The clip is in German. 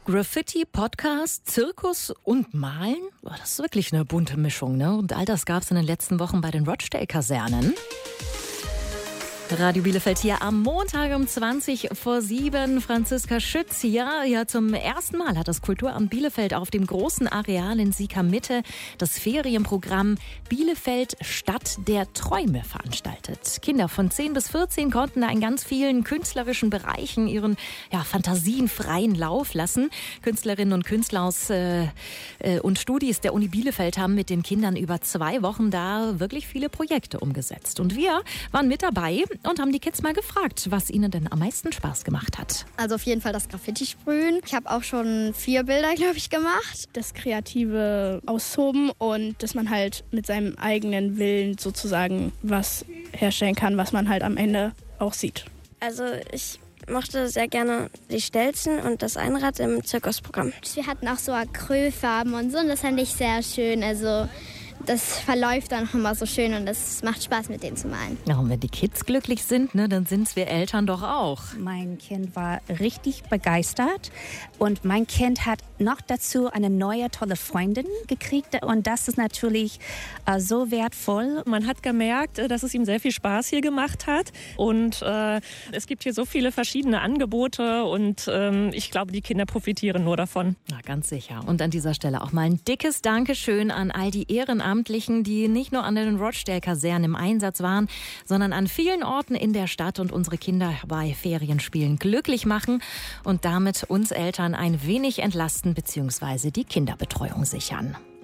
Graffiti, Podcast, Zirkus und Malen? Das ist wirklich eine bunte Mischung, ne? Und all das gab es in den letzten Wochen bei den Rochdale-Kasernen. Radio Bielefeld hier am Montag um 7:20. Franziska Schütz hier. Ja, zum ersten Mal hat das Kulturamt Bielefeld auf dem großen Areal in Sieka-Mitte das Ferienprogramm Bielefeld Stadt der Träume veranstaltet. Kinder von 10 bis 14 konnten da in ganz vielen künstlerischen Bereichen ihren Fantasien freien Lauf lassen. Künstlerinnen und Künstler aus und Studis der Uni Bielefeld haben mit den Kindern über 2 Wochen da wirklich viele Projekte umgesetzt. Und wir waren mit dabei und haben die Kids mal gefragt, was ihnen denn am meisten Spaß gemacht hat. Also auf jeden Fall das Graffiti-Sprühen. Ich habe auch schon 4 Bilder, glaube ich, gemacht. Das kreative Austoben und dass man halt mit seinem eigenen Willen sozusagen was herstellen kann, was man halt am Ende auch sieht. Also ich mochte sehr gerne die Stelzen und das Einrad im Zirkusprogramm. Wir hatten auch so Acrylfarben und so und das fand ich sehr schön. Also das verläuft dann auch immer so schön und es macht Spaß, mit denen zu malen. Ja, und wenn die Kids glücklich sind, ne, dann sind es wir Eltern doch auch. Mein Kind war richtig begeistert und mein Kind hat noch dazu eine neue, tolle Freundin gekriegt und das ist natürlich so wertvoll. Man hat gemerkt, dass es ihm sehr viel Spaß hier gemacht hat und es gibt hier so viele verschiedene Angebote und ich glaube, die Kinder profitieren nur davon. Na, ganz sicher. Und an dieser Stelle auch mal ein dickes Dankeschön an all die Ehrenamtlichen, die nicht nur an den Rochdale-Kasernen im Einsatz waren, sondern an vielen Orten in der Stadt und unsere Kinder bei Ferienspielen glücklich machen und damit uns Eltern ein wenig entlasten bzw. die Kinderbetreuung sichern.